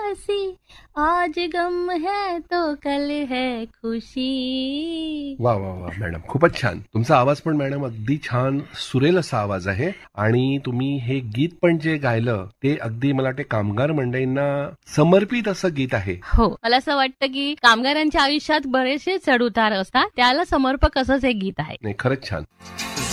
हंसी, आज गम है तो कल है खुशी. वा वा वा मॅडम, खूपच छान. तुमचा आवाज पण मॅडम अगदी छान सुरेल असा आवाज आहे. आणि तुम्ही हे गीत पण जे गायलं ते अगदी मला वाटते कामगार मंडळींना समर्पित असं गीत आहे. हो, मला असं वाटतं की कामगारांच्या आयुष्यात बरेचसे चढ उतार असतात, त्याला समर्पक असंच हे गीत आहे. नाही, खरंच छान.